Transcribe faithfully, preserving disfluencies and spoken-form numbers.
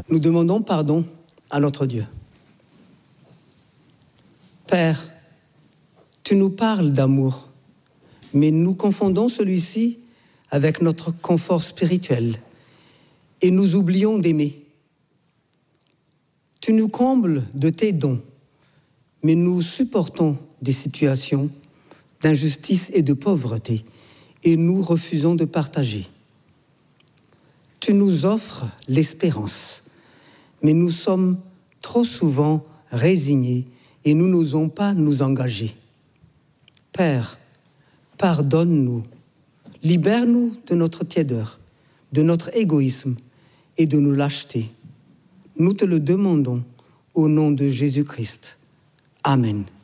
Nous demandons pardon à notre Dieu. Père, tu nous parles d'amour, mais nous confondons celui-ci avec notre confort spirituel et nous oublions d'aimer. Tu nous combles de tes dons, mais nous supportons des situations d'injustice et de pauvreté et nous refusons de partager. Tu nous offres l'espérance, mais nous sommes trop souvent résignés et nous n'osons pas nous engager. Père, pardonne-nous, libère-nous de notre tiédeur, de notre égoïsme et de nos lâchetés. Nous te le demandons au nom de Jésus-Christ. Amen.